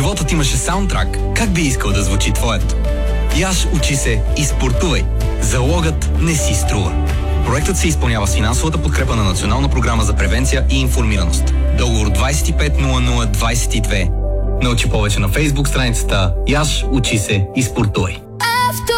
животът имаше саундтрак, как би искал да звучи твоят? Яш, учи се и спортувай. Залогът не си струва. Проектът се изпълнява с финансовата подкрепа на Национална програма за превенция и информираност. Договор 250022. Научи повече на Фейсбук страницата Яш, учи се и спортувай.